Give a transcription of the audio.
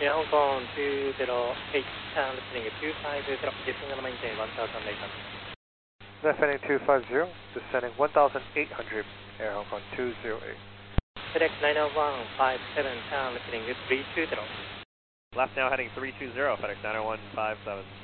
Air Hong Kong 208, turn listening at 250, descending on maintain 1800. Left heading 250, descending 1800, Air Hong Kong 208. FedEx 90157, turn listening at 320. Left now heading 320, FedEx 90157.